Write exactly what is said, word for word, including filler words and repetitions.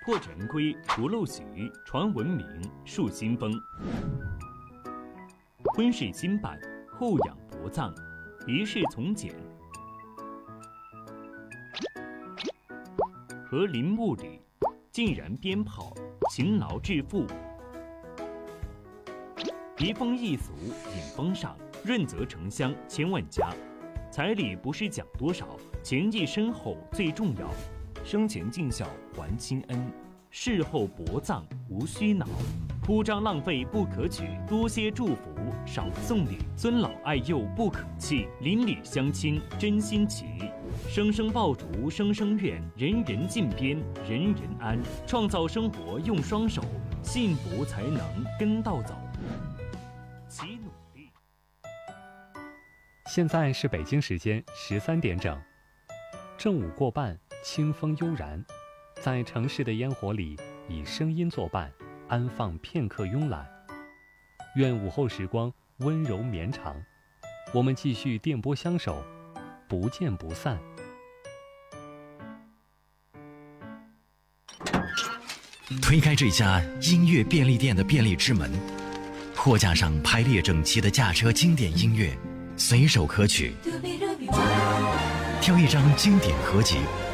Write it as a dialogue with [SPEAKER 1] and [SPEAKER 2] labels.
[SPEAKER 1] 破陈规，除陋习，传文明，树新风。婚事兴办，后养薄葬，一事从简。和林木里，竟燃鞭炮，勤劳致富。移风易俗，引风尚，润泽城乡千万家。彩礼不是讲多少，情谊深厚最重要。生前尽孝还亲恩，事后薄葬无虚恼。铺张浪费不可取，多些祝福少送礼。尊老爱幼不可弃，邻里乡亲真心齐。声声爆竹声声怨，人人尽边人人安。创造生活用双手，幸福才能跟到走。齐努力。
[SPEAKER 2] 现在是北京时间十三点整，正午过半，清风悠然，在城市的烟火里，以声音作伴，安放片刻慵懒。愿午后时光温柔绵长，我们继续电波相守，不见不散。
[SPEAKER 3] 推开这家音乐便利店的便利之门，货架上排列整齐的驾车经典音乐，随手可取，挑一张经典合集，